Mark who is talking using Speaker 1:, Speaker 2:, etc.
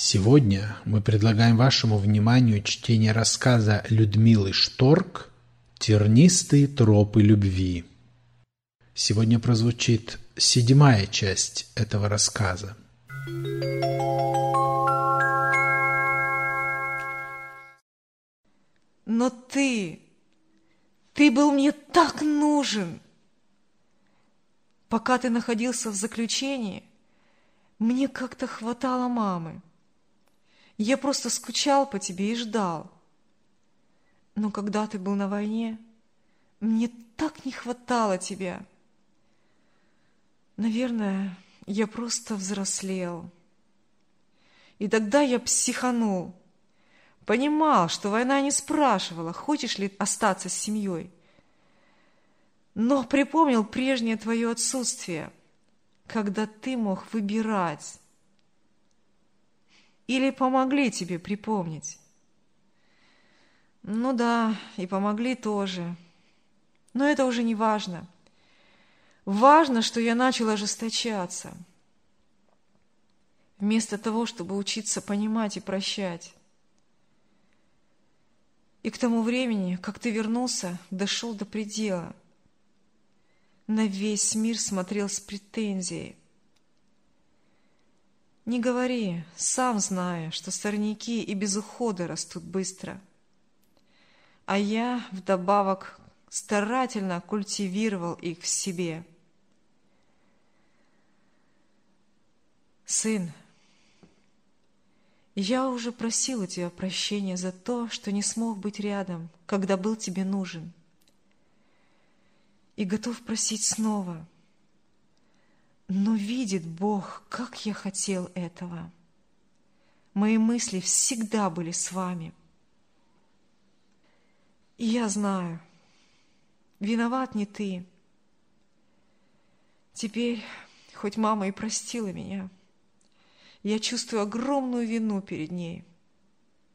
Speaker 1: Сегодня мы предлагаем вашему вниманию чтение рассказа Людмилы Шторк «Тернистые тропы любви». Сегодня прозвучит 7-я часть этого рассказа.
Speaker 2: Но ты был мне так нужен. Пока ты находился в заключении, мне как-то хватало мамы. Я просто скучал по тебе и ждал. Но когда ты был на войне, мне так не хватало тебя. Наверное, я просто взрослел. И тогда я психанул. Понимал, что война не спрашивала, хочешь ли остаться с семьей. Но припомнил прежнее твое отсутствие, когда ты мог выбирать. Или помогли тебе припомнить? Ну да, и помогли тоже. Но это уже не важно. Важно, что я начал ожесточаться. Вместо того, чтобы учиться понимать и прощать. И к тому времени, как ты вернулся, дошел до предела. На весь мир смотрел с претензией. Не говори, сам зная, что сорняки и без ухода растут быстро. А я вдобавок старательно культивировал их в себе. Сын, я уже просил у тебя прощения за то, что не смог быть рядом, когда был тебе нужен. И готов просить снова. Но видит Бог, как я хотел этого. Мои мысли всегда были с вами. И я знаю, виноват не ты. Теперь, хоть мама и простила меня, я чувствую огромную вину перед ней.